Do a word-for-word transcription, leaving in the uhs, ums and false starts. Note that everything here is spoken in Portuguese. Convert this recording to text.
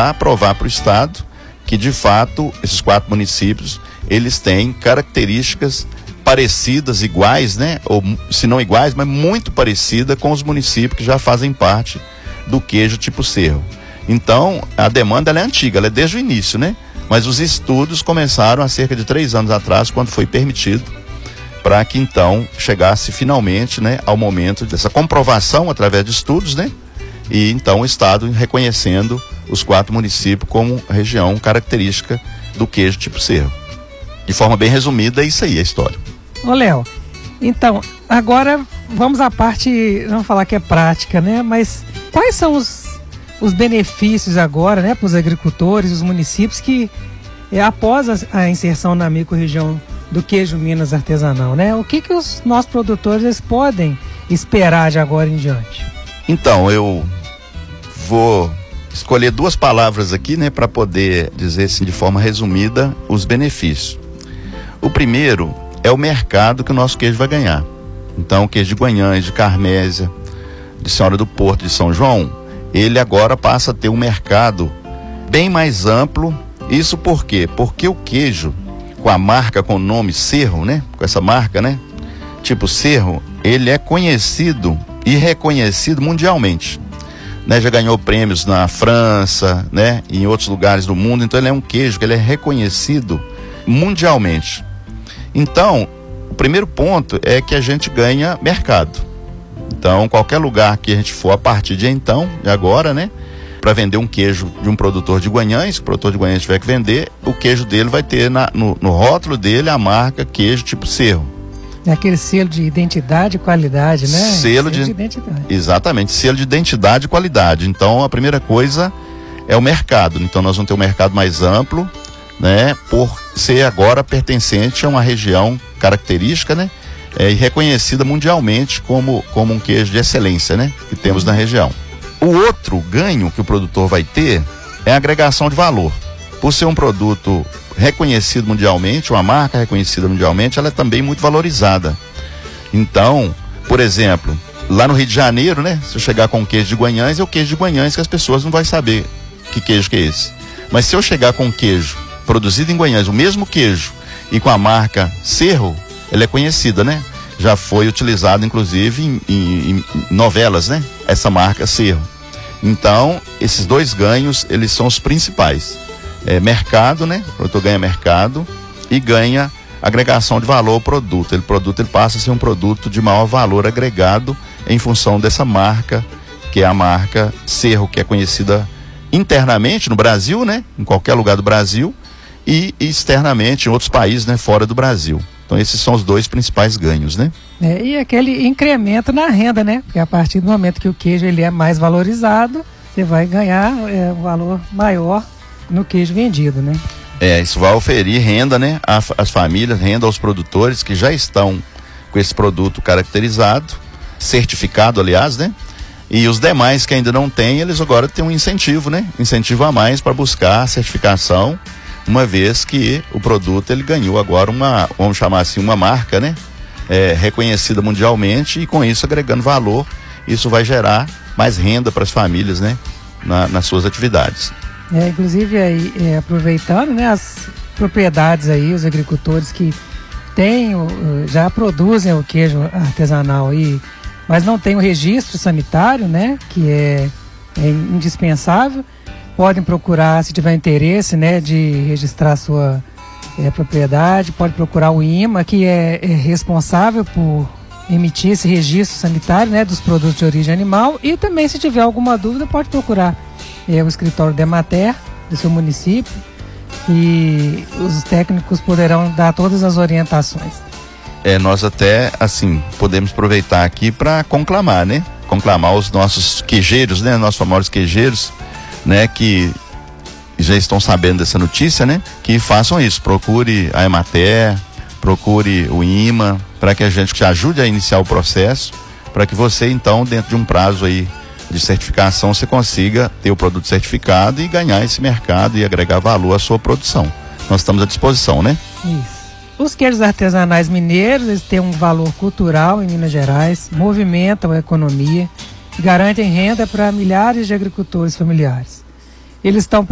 para provar para o Estado que, de fato, esses quatro municípios, eles têm características parecidas, iguais, né? Ou se não iguais, mas muito parecida com os municípios que já fazem parte do queijo tipo Cerro. Então, a demanda ela é antiga, ela é desde o início, né? Mas os estudos começaram há cerca de três anos atrás, quando foi permitido, para que então chegasse finalmente, né, ao momento dessa comprovação através de estudos, né? E então o Estado reconhecendo os quatro municípios como região característica do queijo tipo Cerro. De forma bem resumida, é isso aí a história. Ô Léo, então, agora vamos à parte, vamos falar que é prática, né? Mas quais são os, os benefícios agora, né, para os agricultores, os municípios que, é, após a, a inserção na microrregião do queijo Minas artesanal, né? O que que os nossos produtores eles podem esperar de agora em diante? Então, eu vou escolher duas palavras aqui, né, para poder dizer assim de forma resumida os benefícios. O primeiro é o mercado que o nosso queijo vai ganhar. Então, o queijo de Guanhães, de Carmésia, de Senhora do Porto, de São João, ele agora passa a ter um mercado bem mais amplo. Isso por quê? Porque o queijo, com a marca, com o nome Cerro, né? Com essa marca, né? Tipo Cerro, ele é conhecido e reconhecido mundialmente. Né? Já ganhou prêmios na França, né? E em outros lugares do mundo. Então ele é um queijo que ele é reconhecido mundialmente. Então, o primeiro ponto é que a gente ganha mercado. Então, qualquer lugar que a gente for a partir de então, de agora, né? Para vender um queijo de um produtor de Guanhães, o produtor de Guanhães tiver que vender, o queijo dele vai ter na, no, no rótulo dele a marca queijo tipo Cerro. É aquele selo de identidade e qualidade, né? Selo, selo de, de identidade. Exatamente, selo de identidade e qualidade. Então, a primeira coisa é o mercado. Então, nós vamos ter um mercado mais amplo, né? Por ser agora pertencente a uma região característica, né? É, e reconhecida mundialmente como, como um queijo de excelência, né? Que temos na região. O outro ganho que o produtor vai ter é a agregação de valor. Por ser um produto reconhecido mundialmente, uma marca reconhecida mundialmente, ela é também muito valorizada. Então, por exemplo, lá no Rio de Janeiro, né? Se eu chegar com um queijo de Guanhães, é o queijo de Guanhães que as pessoas não vão saber que queijo que é esse. Mas se eu chegar com um queijo produzido em Guanhães, o mesmo queijo, e com a marca Cerro, ela é conhecida, né? Já foi utilizado, inclusive, em, em, em novelas, né? Essa marca Cerro. Então, esses dois ganhos, eles são os principais. É mercado, né? O produtor ganha mercado e ganha agregação de valor ao produto. Ele, produto ele passa a ser um produto de maior valor agregado em função dessa marca, que é a marca Cerro, que é conhecida internamente no Brasil, né? Em qualquer lugar do Brasil, e externamente em outros países, né? Fora do Brasil. Então esses são os dois principais ganhos, né? É, e aquele incremento na renda, né? Porque a partir do momento que o queijo ele é mais valorizado, você vai ganhar é, um valor maior no queijo vendido, né? É, isso vai oferir renda, né? Às famílias, renda aos produtores que já estão com esse produto caracterizado, certificado, aliás, né? E os demais que ainda não têm, eles agora têm um incentivo, né? Incentivo a mais para buscar a certificação, uma vez que o produto ele ganhou agora uma, vamos chamar assim, uma marca, né? É, reconhecida mundialmente, e com isso agregando valor, isso vai gerar mais renda para as famílias, né? Na, nas suas atividades. É, inclusive aí, é, aproveitando, né, as propriedades aí, os agricultores que têm, já produzem o queijo artesanal aí, mas não tem o registro sanitário, né, que é, é indispensável, podem procurar, se tiver interesse, né, de registrar a sua é, propriedade, pode procurar o IMA, que é, é responsável por emitir esse registro sanitário, né, dos produtos de origem animal, e também, se tiver alguma dúvida, pode procurar é, o escritório da Emater do seu município, e os técnicos poderão dar todas as orientações. É, nós até, assim, podemos aproveitar aqui para conclamar, né? Conclamar os nossos queijeiros, né? Nossos famosos queijeiros, né? Que já estão sabendo dessa notícia, né? Que façam isso, procure a Emater, procure o IMA, para que a gente te ajude a iniciar o processo, para que você, então, dentro de um prazo aí de certificação, você consiga ter o produto certificado e ganhar esse mercado e agregar valor à sua produção. Nós estamos à disposição, né? Isso. Os queijos artesanais mineiros, eles têm um valor cultural em Minas Gerais, movimentam a economia, garantem renda para milhares de agricultores familiares. Eles estão